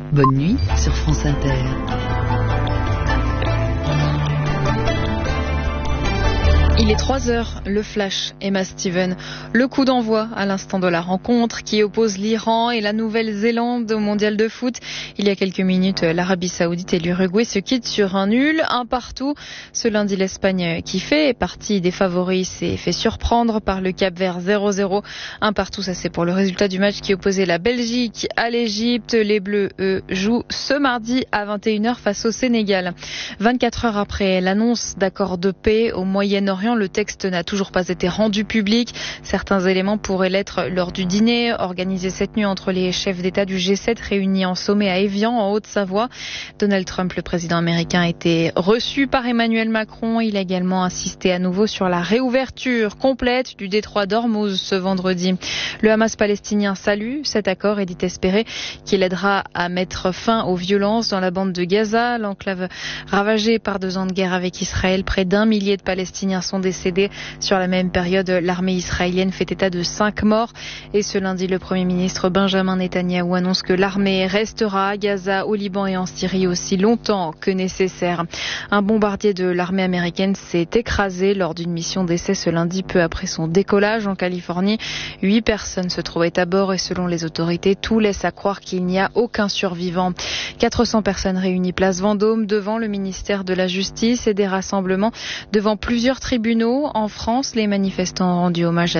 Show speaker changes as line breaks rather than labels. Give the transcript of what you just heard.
Bonne nuit sur France Inter.
Il est 3h, le flash, Emma Steven. Le coup d'envoi à l'instant de la rencontre qui oppose l'Iran et la Nouvelle-Zélande au mondial de foot. Il y a quelques minutes, l'Arabie Saoudite et l'Uruguay se quittent sur un nul, un partout. Ce lundi, l'Espagne, qui fait partie des favoris, s'est fait surprendre par le Cap-Vert 0-0. Un partout, ça c'est pour le résultat du match qui opposait la Belgique à l'Égypte. Les Bleus, eux, jouent ce mardi à 21h face au Sénégal. 24 heures après l'annonce d'accords de paix au Moyen-Orient, le texte n'a toujours pas été rendu public. Certains éléments pourraient l'être lors du dîner organisé cette nuit entre les chefs d'État du G7 réunis en sommet à Évian, en Haute-Savoie. Donald Trump, le président américain, a été reçu par Emmanuel Macron. Il a également insisté à nouveau sur la réouverture complète du détroit d'Ormuz ce vendredi. Le Hamas palestinien salue cet accord et dit espérer qu'il aidera à mettre fin aux violences dans la bande de Gaza. L'enclave ravagée par 2 ans de guerre avec Israël, près d'1 millier de Palestiniens sont décédés. Sur la même période, l'armée israélienne fait état de 5 morts. Et ce lundi, le Premier ministre Benjamin Netanyahou annonce que l'armée restera à Gaza, au Liban et en Syrie aussi longtemps que nécessaire. Un bombardier de l'armée américaine s'est écrasé lors d'une mission d'essai ce lundi, peu après son décollage en Californie. 8 personnes se trouvaient à bord et selon les autorités, tout laisse à croire qu'il n'y a aucun survivant. 400 personnes réunies place Vendôme devant le ministère de la Justice et des rassemblements devant plusieurs tribunaux. En France, les manifestants ont rendu hommage à